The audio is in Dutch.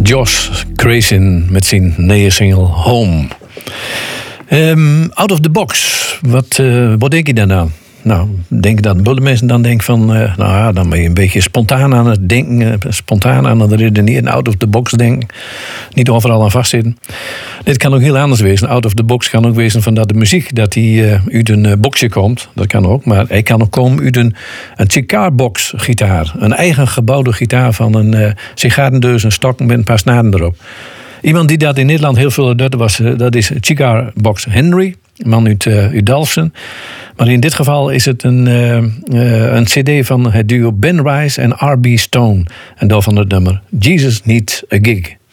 Josh Grayson met zijn nieuwe single Home. Out of the box. Wat denk je daarna? Nou, denk dat de mensen dan denken van... dan ben je een beetje spontaan aan het denken... spontaan aan het redeneren, out of the box denken. Niet overal aan vastzitten. Dit kan ook heel anders wezen. Out of the box kan ook wezen van dat de muziek... dat die uit een boxje komt. Dat kan ook. Maar hij kan ook komen uit een Cigar-box gitaar. Een eigen gebouwde gitaar van een sigarendeus... een stok met een paar snaden erop. Iemand die dat in Nederland heel veel deed, dat is Cigar-box Henry... Een man uit Dalfsen. Maar in dit geval is het een cd van het duo Ben Rice en R.B. Stone. En daarvan het nummer Jesus Needs a Gig.